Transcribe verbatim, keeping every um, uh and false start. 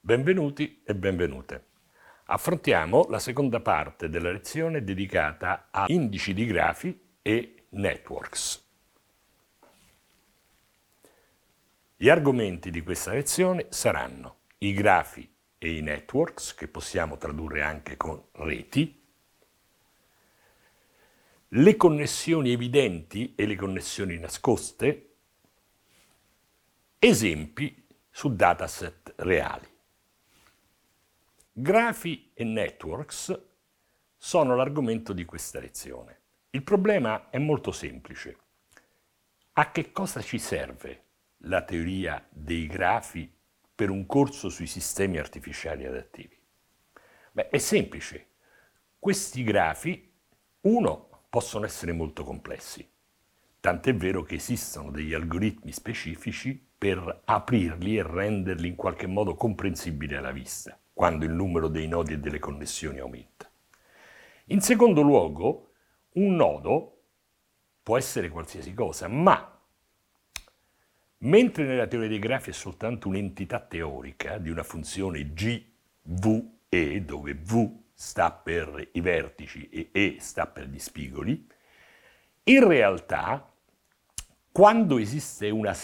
Benvenuti e benvenute. Affrontiamo la seconda parte della lezione dedicata a indici di grafi e networks. Gli argomenti di questa lezione saranno i grafi e i networks, che possiamo tradurre anche con reti, le connessioni evidenti e le connessioni nascoste, esempi su dataset reali. Grafi e networks sono l'argomento di questa lezione. Il problema è molto semplice. A che cosa ci serve la teoria dei grafi per un corso sui sistemi artificiali adattivi? Beh, è semplice. Questi grafi, uno, possono essere molto complessi, tant'è vero che esistono degli algoritmi specifici per aprirli e renderli in qualche modo comprensibili alla vista, quando il numero dei nodi e delle connessioni aumenta. In secondo luogo, un nodo può essere qualsiasi cosa, ma mentre nella teoria dei grafi è soltanto un'entità teorica di una funzione G V E, dove V sta per i vertici e E sta per gli spigoli, in realtà, quando esiste una